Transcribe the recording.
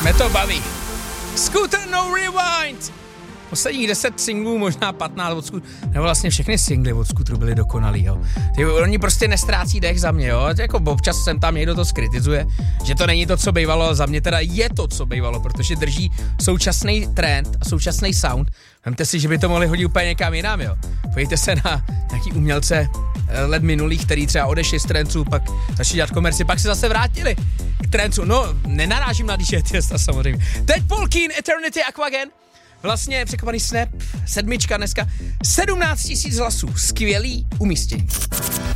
Mě to baví. Scooter No Rewind. Posledních 10 singlů, možná 15 od Scooteru, nebo vlastně všechny singly od Scooteru byly dokonalý, jo. Oni prostě nestrácí dech za mě, jo. Jako občas sem tam někdo to skritizuje, že to není to, co bývalo, za mě teda je to, co bývalo, protože drží současný trend a současný sound. Vemte si, že by to mohli hodit úplně někam jinam, jo. Pojďte se na nějaký umělce let minulých, který třeba odešli z trencu, pak začali dělat komerci, pak se zase vrátili k trencu. No, nenarážím na DJ Tiesto samozřejmě. Teď Paul Keen, Eternity, Aquagen. Vlastně překopaný Snap, 7 dneska, 17 000 hlasů, skvělý umístění.